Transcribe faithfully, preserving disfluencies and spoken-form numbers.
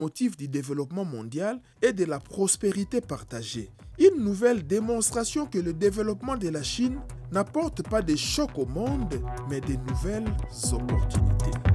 motif du développement mondial et de la prospérité partagée. Une nouvelle démonstration que le développement de la Chine n'apporte pas de choc au monde, mais de nouvelles opportunités.